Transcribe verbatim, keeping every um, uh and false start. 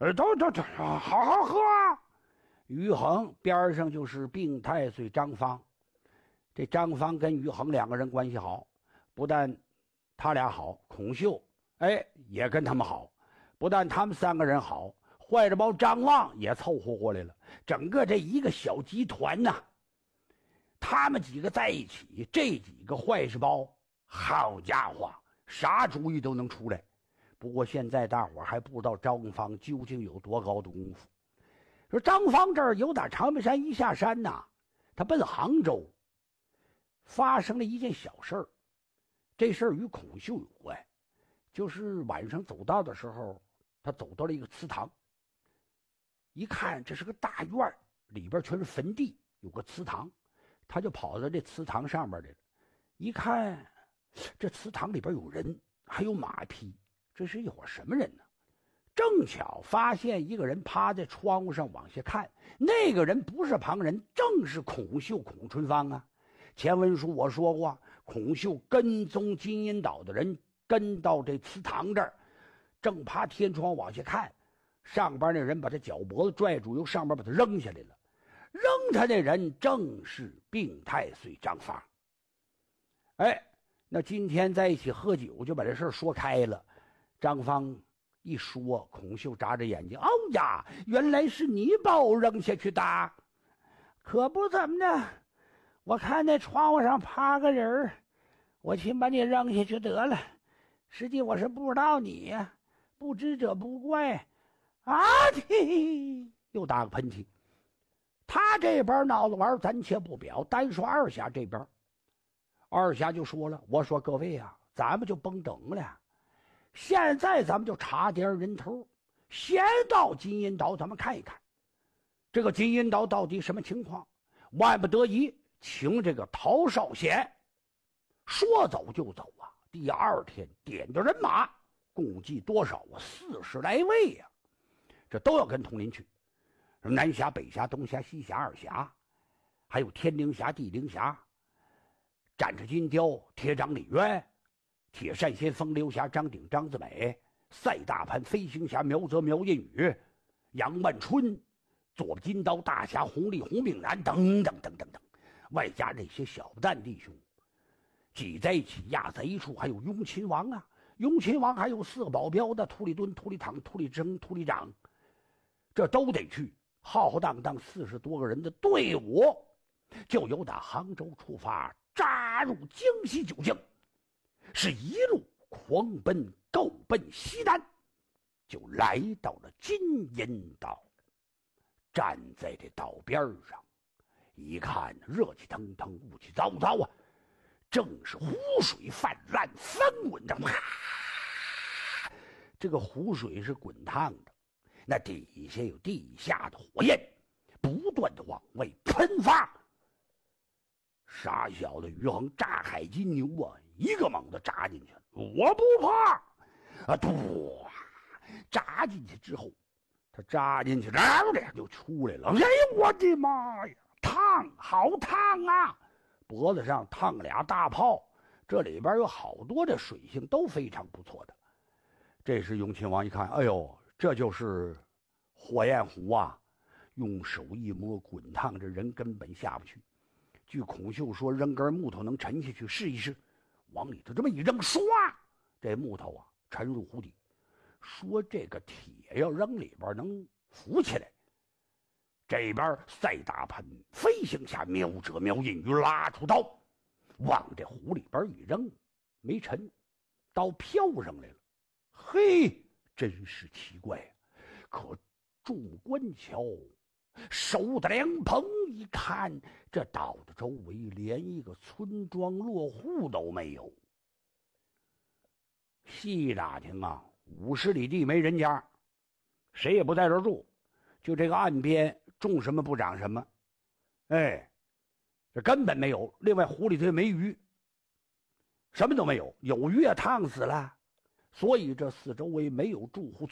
呃，都都都，好好喝啊。于恒边上就是病太岁张方，这张方跟于恒两个人关系好，不但他俩好，孔秀哎也跟他们好，不但他们三个人好，坏着包张望也凑合过来了。整个这一个小集团呐、啊，他们几个在一起，这几个坏事包，好家伙，啥主意都能出来。不过现在大伙还不知道张方究竟有多高的功夫。说张方这儿由打长白山一下山呐、啊，他奔杭州，发生了一件小事儿。这事儿与孔秀有关，就是晚上走道的时候，他走到了一个祠堂，一看这是个大院，里边全是坟地，有个祠堂，他就跑到这祠堂上面来了。一看这祠堂里边有人，还有马匹，这是一伙什么人呢？正巧发现一个人趴在窗户上往下看，那个人不是旁人，正是孔秀孔春芳啊。前文书我说过，孔秀跟踪金银岛的人跟到这祠堂这儿，正趴天窗往下看，上边那人把他脚脖子拽住，由上边把他扔下来了。扔他那人正是病太岁张方。哎，那今天在一起喝酒，就把这事说开了。张方一说，孔秀眨着眼睛，哦呀，原来是你把我扔下去的，可不怎么的，我看那窗户上趴个人，我请把你扔下去得了。实际我是不知道你呀，不知者不怪啊！嘿，又打个喷嚏。他这边闹着玩，咱且不表，单说二侠这边。二侠就说了，我说各位啊，咱们就甭等了，现在咱们就查点人头，先到金银岛咱们看一看这个金银岛到底什么情况。万不得已请这个陶少贤，说走就走啊。第二天点着人马，共计多少啊？四十来位呀、啊！这都要跟统领去。南峡、北峡、东峡、西峡、二峡，还有天灵峡、地灵峡，展翅金雕、铁掌李渊、铁扇先锋、刘侠、张鼎、张子美、赛大盘、飞行侠、苗泽、苗印宇、杨万春、左金刀、大侠洪立、洪炳南等等等等等，外加这些小蛋弟兄挤在一起压贼处。还有雍亲王啊，雍亲王还有四个保镖的秃里墩、秃里躺、秃里征、秃里长，这都得去。浩浩荡荡四十多个人的队伍，就由打杭州出发，扎入京西九境，是一路狂奔够奔西南，就来到了金银岛。站在这岛边上一看，热气腾腾，雾气糟糟啊，正是湖水泛滥，翻滚着，这个湖水是滚烫的，那底下有地下的火焰不断的往外喷发。傻小子于恒扎海金牛啊，一个猛的扎进去，我不怕啊！嘟，扎进去之后，他扎进去，然后就出来了。哎呦我的妈呀，烫，好烫啊！脖子上烫俩大泡，这里边有好多的水性都非常不错的。这时雍亲王一看，哎呦，这就是火焰湖啊！用手一摸，滚烫，这人根本下不去。据孔秀说，扔根木头能沉下去，试一试，往里头这么一扔，唰，这木头啊沉入湖底。说这个铁要扔里边能浮起来。这边赛大盘、飞行侠、苗哲、苗印宇拉出刀，往这湖里边一扔，没沉，刀飘上来了。嘿，真是奇怪啊！可众官瞧，手的凉棚一看，这岛的周围连一个村庄落户都没有。细打听啊，五十里地没人家，谁也不在这儿住，就这个岸边种什么不长什么，哎，这根本没有。另外湖里头也没鱼，什么都没有，有鱼也烫死了，所以这四周围没有住户。